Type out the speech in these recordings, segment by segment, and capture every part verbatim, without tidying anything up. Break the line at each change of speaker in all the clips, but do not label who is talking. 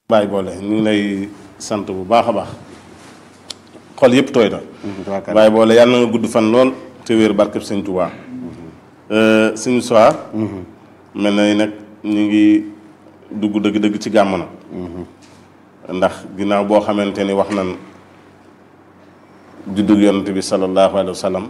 Baye boole ñu ngi lay sant bu baax a baax xol yëpp tooy na. Baye boole yàlla na nga gudd fan lool te wéer barkeb Sëñ Tuubaa. suñu soir. mel na ni nag ñu ngi dugg dëgg-dëgg ci gàmm na. ndax ginnaaw boo xamante ni wax nan juddug yonent bi sallallahu alayhi wa sallam.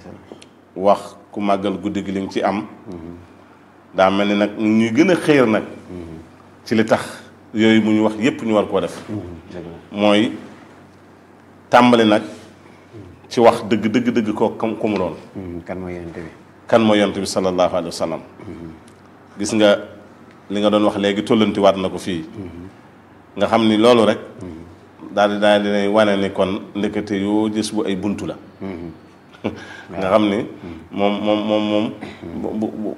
wax ku màggal guddi gi li nga ci am. daa mel ni nag ñuy gën a xëyr nag. ci li tax yooyu mu ñu wax yépp ñu war koo def. mooy tàmbali nag ci wax dëgg dëgg dëgg koo kam ku mu doon.
kan mooy yonent bi.
kan mooy yonent bi sallallahu alayhi wa sallam. gis nga li nga doon wax léegi tollantiwaat na ko fii. nga xam ni loolu rek. daal di daal di wane ni kon ndekete yoo gis bu ay buntu la. nga xam ni moom moom moom moom bu bu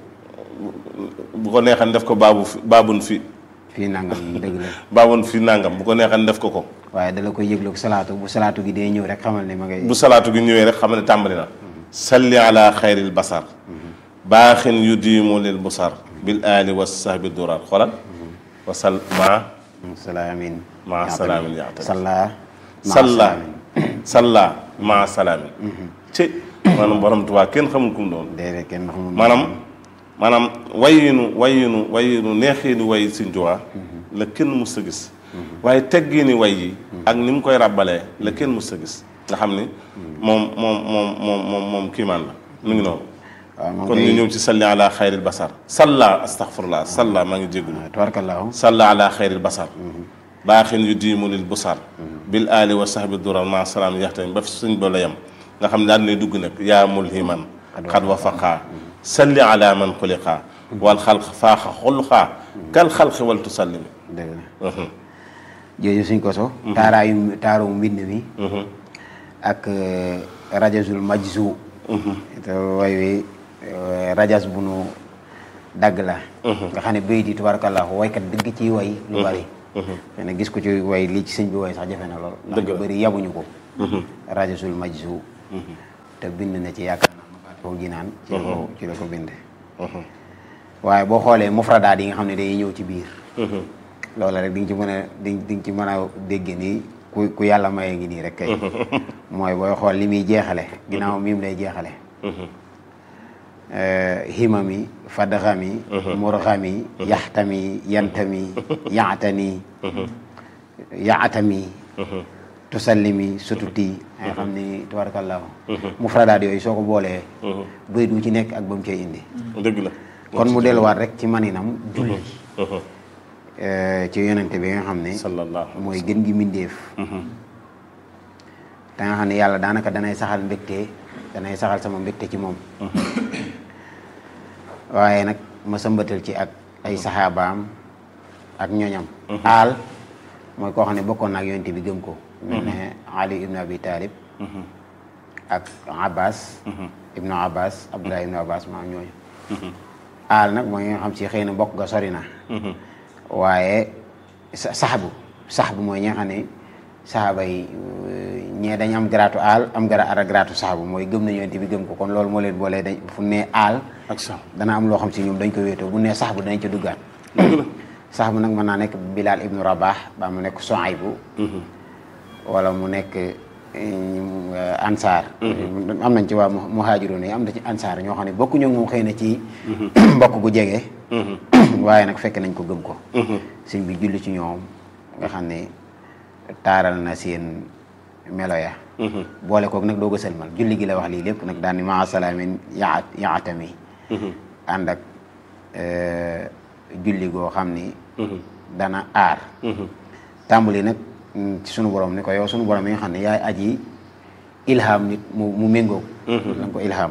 bu ko neexan def ko baabu fi baabun fi.
fii nangam dëgg la.
baabun fi nangam bu ko neexan def ko ko.
waaye dala koy yëgloog salaatu bu salaatu gi day ñëw rek xamal ne ma ngay.
bu salaatu gi ñëwee rek xamal ne tàmbali na. salli ala xayril basar. baaxin yu diimu lil busar. bil aali wa sahbi durar xoolal. wasal ma.
salaamin.
ma salaamin yaata.
salla.
salla salla ma salaamin. ci maanaam borom Tuubaa kenn xamul kum doon.
déedéet kenn xamul.
maanaam maanaam wayinu wayinu wayinu neexiinu way Sëñ Tuubaa la kenn mus a gis. waaye teggiini way yi. ak ni mu koy ràbbalee la kenn mus a gis. nga xam ni moom moom moom moom moom moom kiimaan la mu ngi noonu. kon ñu ñëw ci salli ala xayril basar. salla astaghfirullah salla maa ngi jégalu.
tabarakallahu.
salla ala xayril basar. baaxin yu diimu lil busar. bil aali wa sahbi durar ma salaam yaxtañ ba fi suñ ba la yem. nga xam ne daal di dugg nag yaa mulhiman xad wafaqa salli ala man xuliqa wal xalq faaxa xulqa kal xalqi wal tusallimi.
dëgg la. jërëjëf suñ ko so. taaraayu taaru mbind mi. ak rajazul majzu. te way wi rajas bu nu dagg la. nga xam ne béy di tabarakallahu waykat dëgg ci way lu bari. xëy na gis ko ci way lii ci sëñ bi way sax jafe na lool.
dëgg la
ndax bëri yabuñu ko. rajasul majzu. te bind na ci yaakaar naa ma foofu ji naan. ci la ko ci la ko bind. waaye boo xoolee mufradaat yi nga xam ne day ñëw ci biir. loola rek di nga ci mën a di di nga ci mën a dégg nii ku ku yàlla maye ngi nii rek kay. mooy booy xool li muy jeexale. ginnaaw miim lay jeexale. himami fadxami. murxami. yaxtami yantami. yaatani. yaatami. tusallimi sututi nga xam ni tabarakallahu mufradaat yooyu soo ko boolee bayit wu ci nekk ak ba mu cay indi.
dëgg la.
kon mu delluwaat rek ci maninam julli. ci yonente bi nga xam ne.
sallallahu
mooy gën gi mbindéef. te nga xam ne yàlla daanaka danay saxal mbégte danay saxal sama mbégte ci moom. waaye nag ma sëmbatal ci ak ay saxaabaam ak ñoñam. aal mooy koo xam ne bokkoon na ak yonente bi gëm ko. mel ne Ali ibnu Abi Talib. ak Abbas. ibnu Abbas Abdullah ibnu Abbas maa ñooñu. aal nag mooy nga xam si xëy na bokk ga sori na. waaye saxbu saxbu mooy ñi nga xam ne saxaaba yi ñee dañ am garaatu aal am gara ara garaatu saxbu mooy gëm nañu yonent bi gëm ko kon loolu moo leen boolee dañ fu ne aal
ak sax
dana am loo xam si ñoom dañ ko wéetoo bu ne saxbu danañ ca duggaat. saxbu nag mën naa nekk Bilal ibnu Rabah ba mu nekk Suaybu wala mu nekk ansaar. am nañ ci waa muhaajiroon yi am na ci ansaar ñoo xam ne bokkuñu moom xëy na ci mbokk gu jege. waaye nag fekk nañ ko gëm ko. sëñ bi julli ci ñoom nga xam ne taaral na seen melo ya. boole koog nag doo ko sëlmal julli gi la wax lii lépp nag daan ni maa salaamin yaat yaatami. ànd ak julli goo xam ni. dana aar. tàmbali nag ci sunu borom ni ko yow sunu borom yi nga xam ne yaay aji ilham nit mu mu méngoog. la ko ilham.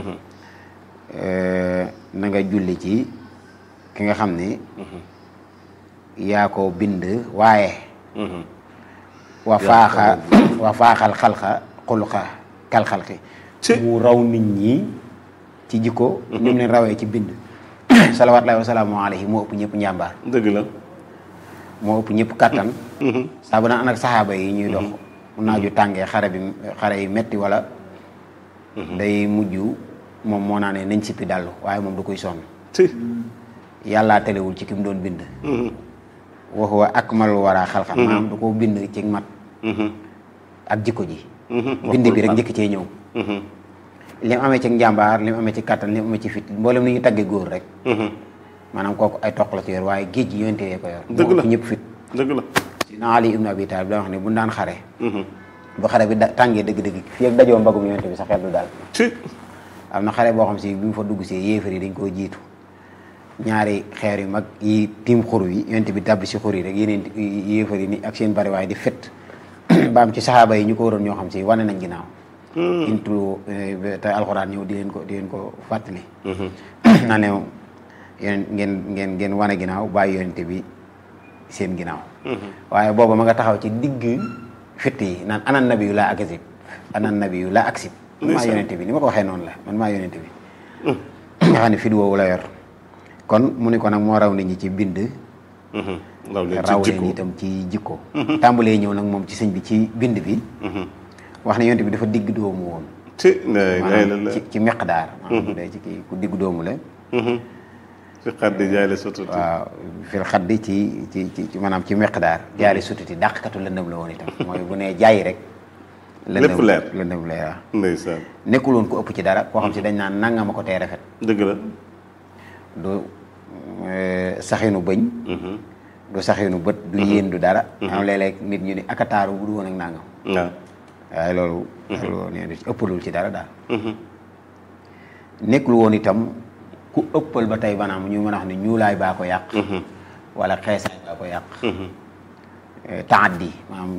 na nga julli ci. ki nga xam ni yaa ko bind waaye wa faaxa wa faaxal xalxa xulqa kal xalqi mu raw nit ñi ci jikko ni mu leen rawee ci bind salawaatullaahi wa salaamu alayhi moo ëpp ñëpp njàmbaar.
dëgg la.
moo ëpp ñëpp kattan. saa bu naan ak saxaaba yi ñuy dox mun naa ju tàngee xare bi xare yi metti wala day mujj moom moo naa ne nañ sippi dallu waaye moom du koy sonn. yàllaa telewul ci ki mu doon bind. wa huwa akmalul wara xalqan maanaam da koo bind ci mat ak jikko ji bind bi rek njëkk cee ñëw li mu amee ci njàmbaar li mu amee ci kattan li mu amee ci fit mboolem ni ñu tagge góor rek maanaam kooku ay toq la ci yor waaye géej gi yonente yee ko yor
dëgg la
ñëpp fit
dëgg la
Sidina Ali ibn Abi Talib da wax ne bu daan xare bu xare bi da tàngee dëgg-dëgg fii ak dajoo mbagum yonente bi sa xel du daal am na xare boo xam si bi mu fa dugg see yéefar yi dañ koo jiitu ñaari xeer yu mag yi tiim xur yi yonente bi dabbi si xur yi rek yeneen yéefar yi ni ak seen bari waaye di fet ba am ci saxaaba yi ñu ko waroon ñoo xam si wane nañ ginnaaw intu te alxuraan ñëw di leen ko di leen ko fàttali naa ne yéen ngeen ngeen ngeen wane ginnaaw bàyyi yonente bi seen ginnaaw waaye booba ma nga taxaw ci digg fitt yi naan anan nabi yu laa aksib anan nabi yu laa aksib man maa yonente bi ni ma ko waxee noonu la man maa yonente bi nga xam ne fit woowu la yor kon mu ni ko nag moo raw nit ñi ci bind raw leen itam ci jikko tàmbalee ñëw nag moom ci sëñ bi ci bind bi wax ne yonente bi dafa digg doomu woon maanaam ci ci meqdaar maanaam bu dee ci kii ku digg doomu la
fi xaddi jaay sututi
waaw fil xaddi ci ci ci maanaam ci meqdaar jaay sututi dàqkatu lëndëm la woon itam mooy bu nee jaay rek
lépp leer
lëndëm leer waaw
ndeysaan
nekkul woon ko ëpp ci dara koo xam si dañ naan nanga ma ko tee rafet
dëgg la
du saxinu bëñ du saxinu bët du yéen du dara am léeg-léeg nit ñu ni akataaru bu du woon ak nangam
waaw
waaye loolu loolu nee du ëppalul ci dara daal nekkul woon itam ku ëppal ba tey maanaam ñu mën a wax ne ñuulaay baa ko yàq wala xeesaay baa ko yàq taaddi maanaam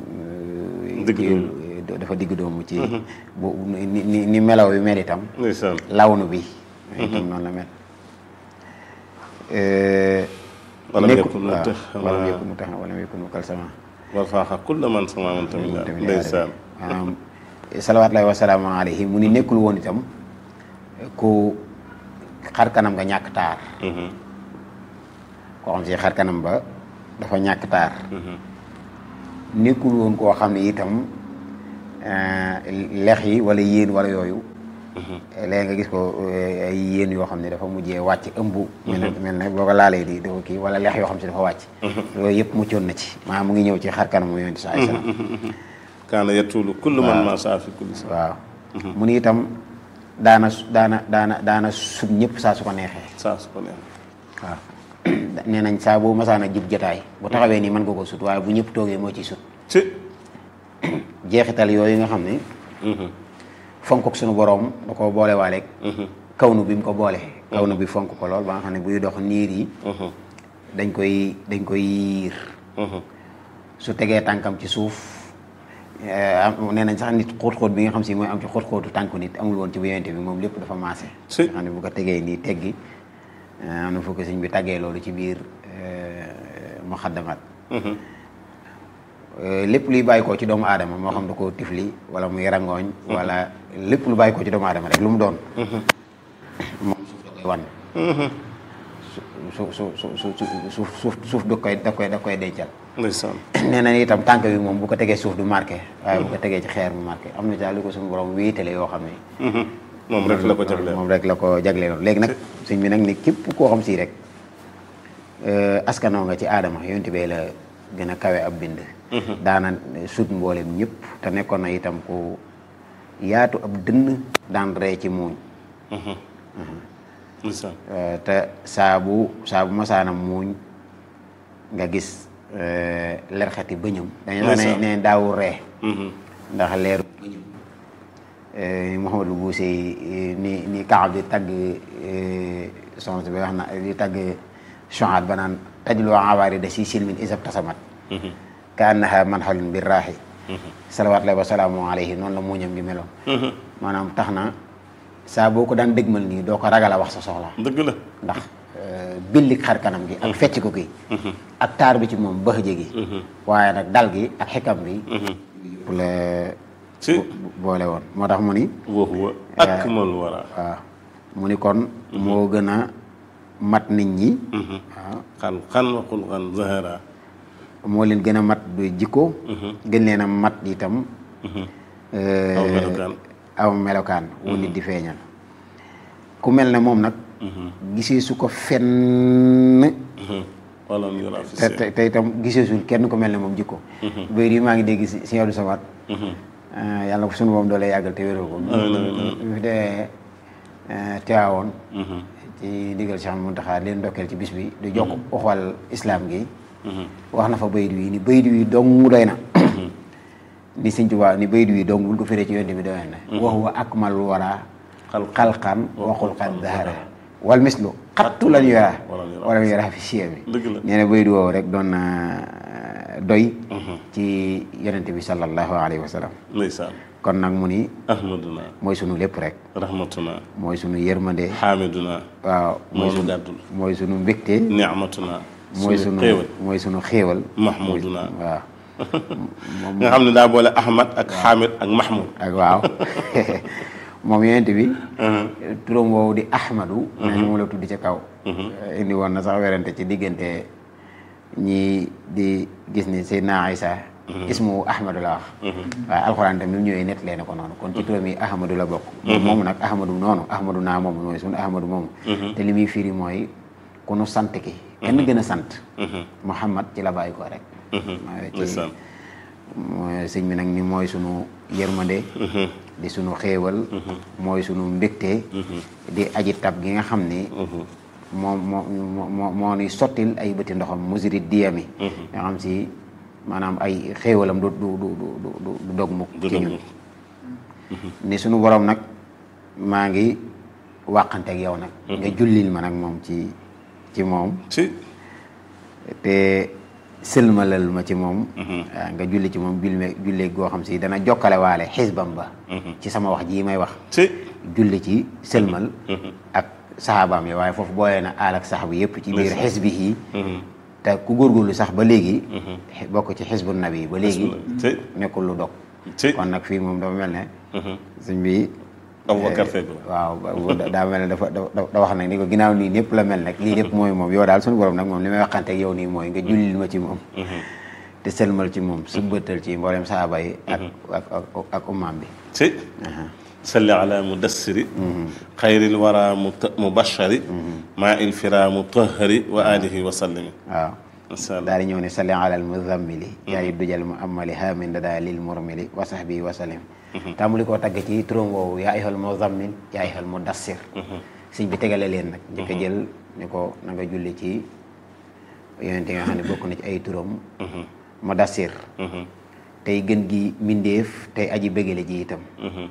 dafa digg doomu ci bu ni ni melaw bi mel itam lawnu bi itam noonu la mel
wala mu yëkkul mu tax
wala mu yëkkul mu tax wala mu yëkkul mu kal sama
wal faaxa kulla man sama man tamit ndeysaan
maanaam salawaatullaahi wa salaamu alayhi mu ni nekkul woon itam ku xar kanam nga ñàkk taar koo xam si xar kanam ba dafa ñàkk taar nekkul woon koo xam ne itam lex yi wala yéen wala yooyu léegi nga gis ko ay yéen yoo xam ne dafa mujjee wàcc ëmb mel ne mel ne boo ko laalee di dafa kii wala lex yoo xam si dafa wàcc yooyu yëpp muccoon na ci maanaam mu ngi ñëw ci xar kanam mu yonent saa salaam
kaana yatulu kullu man ma saa fi kulli sa
waaw mu ni itam daana daana daana daana sut ñëpp saa su ko neexee
saa su ko neexee
waaw nee nañ saa boo masaana jub jotaay bu taxawee nii mën nga ko sut waaye bu ñëpp toogee moo ciy sut
ci
jeexital yooyu nga xam ne fonk ak suñu boroom da ko boole waaleeg kawnu bi mu ko boole kawnu bi fonk ko lool ba nga xam ne buy dox niir yi dañ koy dañ koy yiir su tegee tànkam ci suuf nee nañ sax nit xóot-xóot bi nga xam si mooy am ci xóot-xóotu tànku nit amul woon ci bu yonente bi moom lépp dafa maase nga xam ne bu ko tegee nii teggi am na fukk sëñ bi tàggee loolu ci biir muxaddamat lépp luy bàyyi koo ci doomu aadama moo xam da koo tifli wala muy rangooñ wala lépp lu bàyyi koo ci doomu aadama rek lu mu doon moom suuf da koy wan su su su su suuf suuf suuf da koy da koy da koy dencal nee na itam tànk bi moom bu ko tegee suuf du marqué waaye bu ko tegee ci xeer mu marqué am na daal lu ko suñu borom wéetale yoo xam ne
moom rek la ko jagleel
moom rek la ko jagleeloon léegi nag suñ bi nag ni képp koo xam si rek askanoo nga ci aadama yonent bee la gën a kawe ab bind daana sut mboolem ñëpp te nekkoon na itam ku yaatu ab dënn daan ree ci muuñ te saabu saabu masaanam muuñ nga gis lerxati bëñam dañu sax ne ne daawul ree ndax leeru bëñam Mouhamadou Bousse ni ni Kaab di tagg soxna bi wax na di tagg Chouaib ba naan tajloo awaari da si silmin isab tasamat ka annaha manhalun bir raaxi salawaatullaahi wa salaamu alayhi noonu la muuñam gi meloon maanaam tax na saa boo ko daan dégmal nii doo ko ragal a wax sa soxla
dëgg la
ndax billik xar kanam gi ak fecc ko gi ak taar bi ci moom bëxëje gi waaye nag dal gi ak xikam bi pour la boole woon moo tax mu ni
wa huwa akmalul waraa
waaw mu ni kon moo gën a mat nit ñi waaw
xan xan waxul xan zahara
moo leen gën a mat du jikko gën leen a mat itam
aw melokaan
aw melokaan wu nit di feeñal ku mel ne moom nag gisee su ko fenn
walam yura fi
te te te itam giseesul kenn ku mel ne moom jikko bayit yi maa ngi dégg si si Abdou Samad yàlla na ko sunu moom doole yàggal te wéral ko fi dee teewoon ci ndigal Cheikh Mountakha leen ndokkeel ci bis bi du jokk uxwal islam gi wax na fa bayit wi ni bayit wi dong doy na ni Sëñ Tuubaa ni bayit wi dong buñ ko firee ci yonent bi doy na wa huwa akmalul wara xalqan wa xulqan zahara wal mislu xattu lañu yara wala ñu yara fi siye bi nee na bayit woowu rek doon na doy ci yonent bi sallallahu alayhi wa sallam kon nag mu ni
ahmaduna
mooy sunu lépp rek
rahmatuna
mooy sunu yërmande
hamiduna
waaw mooy sunu gàddul mooy sunu mbégte
ni'matuna
mooy sunu mooy sunu xéewal
mahmuduna
waaw
nga xam ne daa boole ahmad ak hamid ak mahmud
ak waaw moom yonent bi turam woowu di ahmadu nañ moom la tudd ci kaw indi woon na sax werante ci diggante ñi di gis ni Seydina Isa ismu ahmadu la wax waaye alxuraan tam ni mu ñëwee net leen ko noonu kon ci turam yi ahmadu la bokk moomu nag ahmadu noonu ahmadu naa moomu mooy sunu ahmadu moomu te li muy firi mooy ku nu sant ki kenn gën a sant Muhammad ci la bàyyi ko rek ci mooy sëñ bi nag ni mooy sunu yërmande di sunu xéewal mooy sunu mbégte di aji tab gi nga xam ni moo moo moo moo ni sottil ay bëti ndoxam musiri diyami nga xam si maanaam ay xéewalam du du du du du dog mukk ci ñun ni sunu borom nag maa ngi wàqanteeg yow nag nga jullil ma nag moom ci ci moom te sëlmalal ma ci moom waaw nga julli ci moom julli julli goo xam si dana jokkale waale xisbam ba ci sama wax jii may wax julli ci sëlmal ak saxaabaam yi waaye foofu booyee na aal ak saxaaba yëpp ci biir xisbi yi te ku góorgóorlu sax ba léegi bokk ci xisbu nabi ba léegi nekkul lu dog kon nag fii moom dafa mel ne suñ bi
Abubakar fekk
waaw daa mel ne dafa da wax nag ni ko ginnaaw nii ñëpp la mel nag lii lépp mooy moom yow daal suñu borom nag moom li may waxanteeg yow nii mooy nga jullil ma ci moom te selmal ci moom su bëttal ci mboolem saaba yi ak ak ak ummaam bi
si salli ala mudassiri xayril wara mubashari maa il fira mutahari wa alihi wa sallimi
waaw daal di ñëw ne salli ala al muzammili yaa dujal mu amali hamin dada lil murmili wa sahbi wa sallim tàmbali koo tagg ci turam woowu yaa ayyuhal muzammil yaa ayyuhal mudassir sëñ bi tegale leen nag njëkk a jël ni ko na nga julli ci yonente nga xam ne bokk na ci ay turam mudassir tey gën gi mindeef tey aji bëggale ji itam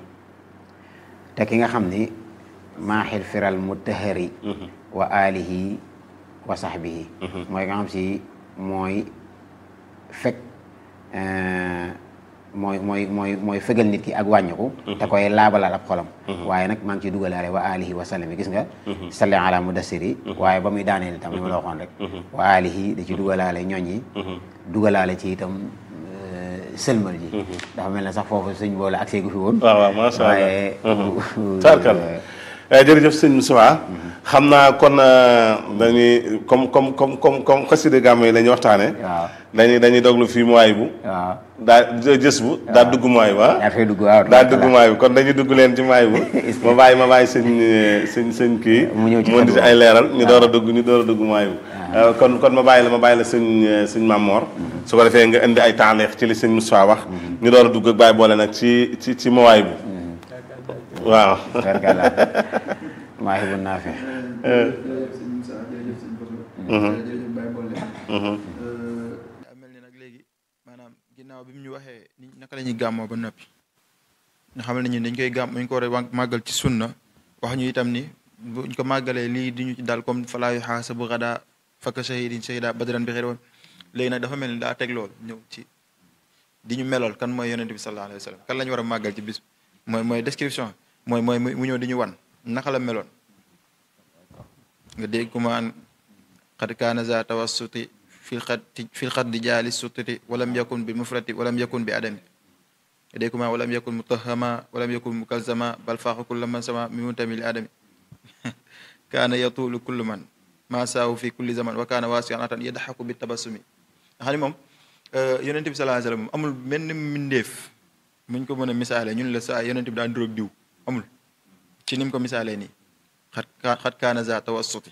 te ki nga xam ni maaxil firal mutahari wa alihi wa sahbihi mooy nga xam si mooy fekk mooy mooy mooy mooy fegal nit ki ak wàññiku te koy laabalal ab xolam waaye nag maa ngi ciy dugalaale wa alihi wa sallam gis nga salli ala mudassiri waaye ba muy daaneel itam li ma la waxoon rek wa alihi da ci dugalaale ñooñ yi dugalaale ci itam sëlmal ji dafa mel ne sax foofu sëñ boole accès gu fi woon
waaw waaw macha allah
waaye
tarkal jërëjëf sëñ Moussa xam naa kon dañuy comme comme comme comme comme xasida gàmm yi la ñuy waxtaane
waaw
dañuy dañuy doglu fii mooy bu
waaw
daa jës bu daa dugg mooy bu
daa fay dugg waaw
daa dugg mooy bu kon dañuy dugg leen ci mooy bu ma bàyyi ma bàyyi sëñ sëñ sëñ kii
mu ñëw ci
mu indi ay leeral ñu door a dugg ñu door a dugg mooy bu kon kon ma bàyyi la ma bàyyi la sëñ sëñ Mamor su ko defee nga indi ay taaleex ci li sëñ Moussa wax ñu door a dugg ak bàyyi boole nag ci ci ci mooy bu waaw
barkalla maa ngi bu naafe
mel ni nag léegi maanaam ginnaaw bi mu ñu waxee ni naka la ñuy gàmmoo ba noppi nga xamal ne ñun dañ koy gàmm dañ ko war a màggal ci sunna wax ñu itam ni buñ ko màggalee lii di ñu ci dal comme falaa yuhaasabu gadaa fakka shahidin shahida badran bi xëy woon léegi nag dafa mel ni daa teg loolu ñëw ci di ñu melal kan mooy yonent bi sallallahu alayhi wa sallam kan la ñu war a màggal ci bis mooy mooy description mooy mooy mu ñëw di ñu wan naka la meloon nga dégg kumaan xad kaana za tawassuti fil xatti fil xaddi jaali sutiti walam yakun bi mufrati walam yakun bi adami nga dégg kumaan walam yakun mutahama walam yakun mukalzama bal faaxa kulla man sama mi muntami li adami kaana yatuulu kullu man maa saahu fi kulli zaman wa kaana waasian atan yadxaku bi tabassumi nga xam ne moom yonent bi sallallahu alayhi wa sallam amul benn mbindeef muñ ko mën a misaale ñun la saa yonent bi daa nduróog diw amul ci ni mu ko misaalee nii xat xat kaana za tawassuti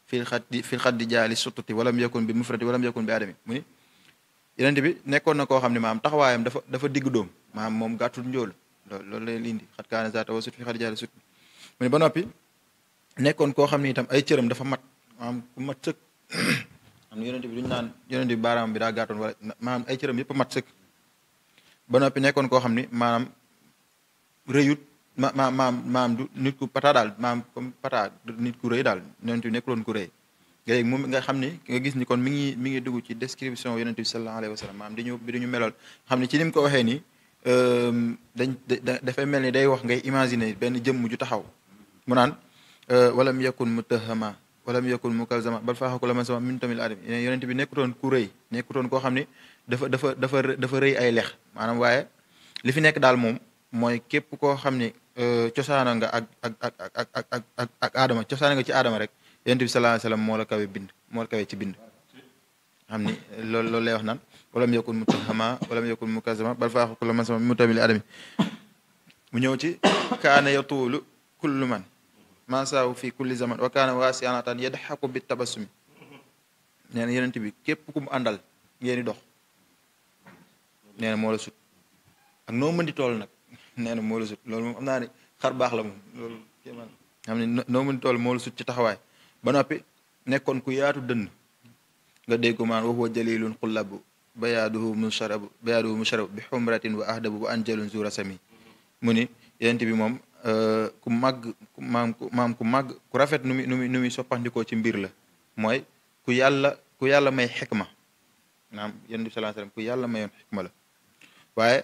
fil xaddi fil xaddi jaali sututi walam yakun bi mufrati walam yakun bi adami mu ni yonent bi nekkoon na koo xam ne maam taxawaayam dafa dafa digg dóom maam moom gàttul njool loolu loolu lay lindi xat kaana zaata wa sut fi xaddi jaali sututi mu ni ba noppi nekkoon koo xam ne itam ay cëram dafa mat maam ku mat sëkk am na yonent bi duñu naan yonent bi baaraam bi daa gàttoon wala maanaam ay cëram yëpp mat sëkk ba noppi nekkoon koo xam ni maanaam rëyut ma ma maam maam du nit ku pata daal maam comme pata nit ku rëy daal yonent bi nekkuloon ku rëy léegi moom nga xam ni nga gis ni kon mi ngi mi ngi dugg ci description yonent bi sallallahu alayhi wa sallam maam dañu bi dañu melal xam ni ci ni mu ko waxee nii dañ dafay mel ni day wax ngay imaginer benn jëmm ju taxaw mu naan walam yakun mutahama walam yakun mukalzama bal faaxaku la man sama min tamil adam yonent bi nekkutoon ku rëy nekkutoon koo xam ni dafa dafa dafa dafa rëy ay lex maanaam waaye li fi nekk daal moom mooy képp koo xam ni cosaana nga ak ak ak ak ak ak ak ak aadama cosaana nga ci aadama rek yonent bi sallallahu alayhi wasallam moo la kawe bind moo la kawe ci bind xam ni loolu loolu lay wax naan walam yakun mutahama walam yakun mukalzama bal faaxaku la man sama min tamil adami mu ñëw ci kaana yatuulu kullu man masaawu fi kulli zaman wa kaana waasi'atan yadhaku bi tabassumi nee na yonent bi képp ku mu àndal ngeen di dox nee na moo la sut ak noo mën di tool nag nee na moo la sut loolu moom am naa ne xar baax la moom loolu kéemaan xam ne noo mën di tool moo la sut ci taxawaay ba noppi nekkoon ku yaatu dënn nga dégg maan wa huwa jalilun xullabu bayaaduhu musharabu bayaaduhu musharabu bi xumratin wa ahdabu wa anjalun zura sami mu ni yonent bi moom ku màgg ku maam ku maam ku màgg ku rafet nu muy nu muy nu muy soppandikoo ci mbir la mooy ku yàlla ku yàlla may xikma naam yonent bi sallallahu alayhi wasallam ku yàlla mayoon xikma la waaye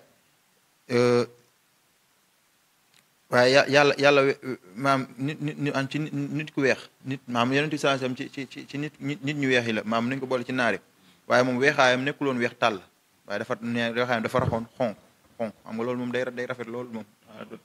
waaye yàlla yàlla maam nit nit an ci nit ku weex nit maam yonent bi sallallahu alayhi wasallam ci ci ci nit nit ñu weex yi la maam nañu ko boole ci naari waaye moom weexaayam nekkuloon weex tàll waaye dafa ne weexaayam dafa raxoon xonq xonq xam nga loolu moom day day rafet loolu moom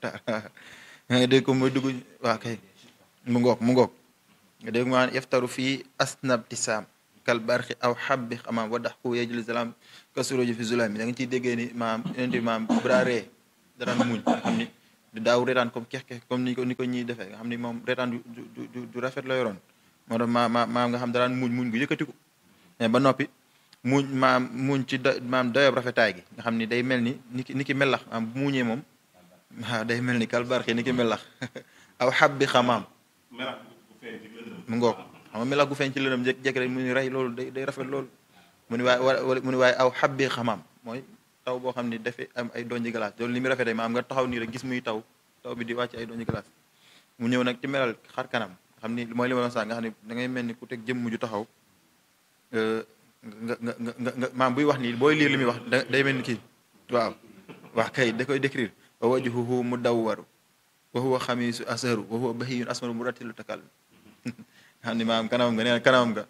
nga dégg ko muy dugg waa kay mu ngoog mu ngoog nga dégg maan yaftaru fii asnab tisaam kal barxi aw xabbi xamaam wa dax ku yejul salam kasuroji fi zulami da nga ciy déggee ni maam yonent bi maam bu daa ree daraan muñ nga xam ni du daaw reetaan comme kex-kex comme ni ko ni ko ñiy defee nga xam ni moom reetaan du du du rafet la yoroon moo tax ma ma maam nga xam daraan muñ muñ gu yëkkatiku mais ba noppi muñ maam muñ ci do maam doyob rafetaay gi nga xam ni day mel ni ni ki ni ki melax maam bu muñee moom waaw day mel ni kalbarxi ni ki melax aw xab bi xamaam mu ngoog xam nga melax gu feeñ ci lëndëm jek jekk rek mu ni rey loolu day day rafet loolu mu ni waaye wala mu ni waaye aw xab bi xamaam mooy taw boo xam ni dafay am ay donji glace loolu li muy rafetee maam nga taxaw nii rek gis muy taw taw bi di wàcc ay donji glace mu ñëw nag ci melal xar kanam xam ni mooy li ma doon sax nga xam ni da ngay mel ni ku teg jëmm ju taxaw nga nga nga nga maam buy wax nii booy liir li muy wax day mel ni kii waaw wax kay da koy décrire wa wajhuhu mudawwaru wa huwa xamiisu asharu wa huwa bahiyun asmaru murattilu takal xam ni maam kanamam nga nee na kanamam nga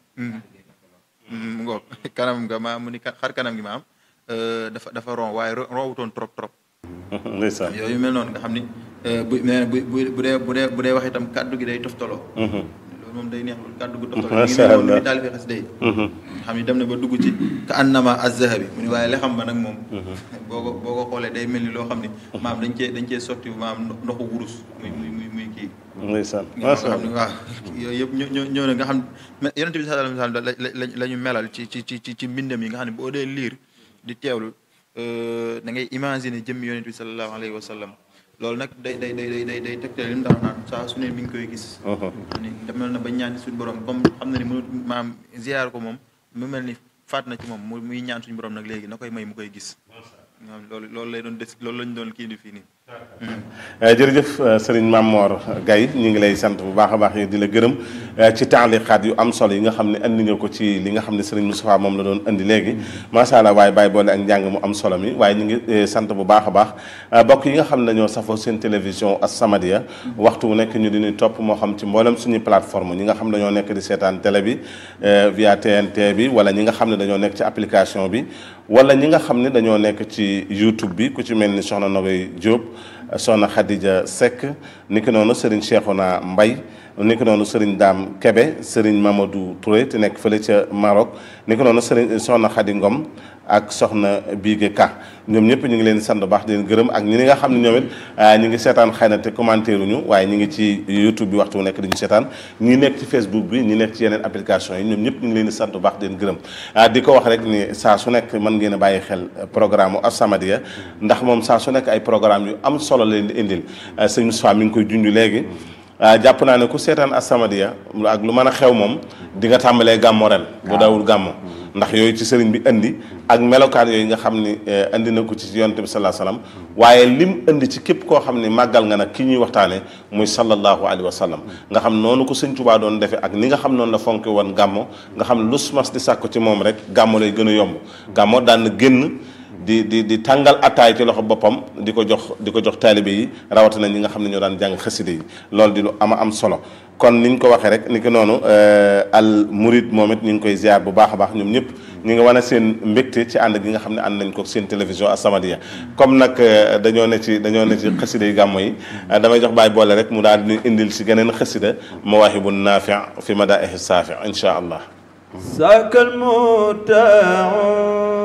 mu ngoog kanamam nga maam mu ni xar kanam gi maam dafa dafa ron waaye ron wutoon trop trop
ndeysaan
yooyu mel noonu nga xam ni bu nee na bu bu dee bu dee bu dee wax itam kàddu gi day toftaloo loolu moom day neex loolu kàddu gu toftaloo ngi mel noonu ni daal fi xas day xam ni dem na ba dugg ci ka annama az-zahabi mu ni waaye li xam ba nag moom boo ko boo ko xoolee day mel ni loo xam ni maam dañ cee dañ cee sotti maam ndoxu wurus muy muy muy muy kii
ndeysaan
nga xam ni waaw yooyu yëpp ñoo ñoo na nga xam yonent bi sallallahu alayhi wasallam la ñu melal ci ci ci ci mbindam yi nga xam ne boo dee liir di teewlu da ngay imaginer jëmmi yonent bi sallallahu alayhi wa sallam loolu nag day day day day day tegtale li mu daan naan saa su ne mi ngi koy gis. xam ni demal na ba ñaan suñu borom comme xam na ni mënut maam ziar ko moom mu mel ni faat na ci moom mu muy ñaan suñu borom nag léegi na koy may mu koy gis. loolu loolu lay doon des loolu lañ doon kii di fii nii.
jërëjëf sëriñ Mamor Gaye ñu ngi lay sant bu baax a baax yi di la gërëm ci taaliqaat yu am solo yi nga xam ne andi nga ko ci li nga xam ne sëriñ Moustapha moom la doon andi léegi macha allah waaye bàyyi boole ak njàng mu am solo mi waaye ñu ngi sant bu baax a baax bokk yi nga xam ne dañoo safoo seen télévision As-Samadiyya waxtu wu nekk ñu di ñu topp moo xam ci mboolem suñu plateforme ñi nga xam dañoo nekk di seetaan télé bi via T N T bi wala ñi nga xam ne dañoo nekk ci application bi wala ñi nga xam ne dañoo nekk ci YouTube bi ku ci mel ni soxna Nogoy Diop soxna Khadija Seck ni ki noonu Serigne Cheikhouna Mbaye ni ki noonu Serigne Dame Kebe Serigne Mamadou Touré te nekk fële ca Maroc ni ki noonu Serigne soxna Khady Ngom ak soxna Biige Ka ñoom ñëpp ñu ngi leen di sant baax di leen gërëm ak ñi nga xam ne ñoom it ñu ngi seetaan xëy na te commentaire ñu waaye ñu ngi ci YouTube bi waxtu wu nekk di ñu seetaan ñi nekk ci Facebook bi ñi nekk ci yeneen application yi ñoom ñëpp ñu ngi leen di sant baax di leen gërëm di ko wax rek ni saa su nekk mën ngeen a bàyyi xel programme As-Samadiyya ndax moom saa su nekk ay programme yu am solo leen di indil sëñ Moustapha mi ngi koy junj léegi jàpp naa ne ku seetaan As-Samadiyya ak lu mën a xew moom di nga tàmbalee gàmmo ren bu dawul gàmmo ndax yooyu ci sëriñ bi indi ak melokaan yooyu nga xam ni indi na ko ci yonent bi sallallahu alayhi wa sallam waaye lim indi ci képp koo xam ni màggal nga nag ki ñuy waxtaane muy sallallahu alayhi wa sallam nga xam noonu ko sëñ Tuubaa doon defee ak ni nga xam noonu la fonke woon gàmmo nga xam lu mas di sàkku ci moom rek gàmmo lay gën a yomb gàmmo daan na génn di di di tàngal attaay ci loxo boppam di ko jox di ko jox taalibe yi rawatina ñi nga xam ne ñoo daan jàng xaside yi loolu di lu ama am solo kon niñ ko waxee rek ni ko noonu al murid moom it ñu ngi koy ziar bu baax a baax ñoom ñëpp ñu ngi wane seen mbégte ci ànd gi nga xam ne ànd nañ ko seen télévision As-Samadiyya comme nag dañoo ne ci dañoo ne ci xasida yi gàmmo yi damay jox Baay boole rek mu daal di indil si geneen xasida Mawaahibu Naafi' fi Madaa'ihi Saafi' insha allah
sakal mutaa